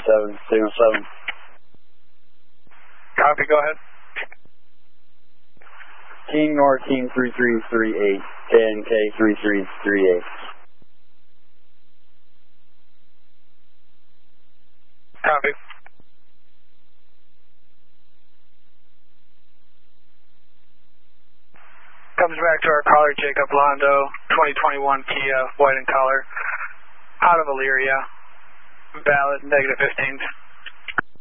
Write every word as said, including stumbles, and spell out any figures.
seven, signal seven. Copy, go ahead. King Nor King three three three eight, K N K three three three eight. Copy. Comes back to our caller, Jacob Londo, twenty twenty-one Kia, white in color, out of Elyria, valid, negative fifteen.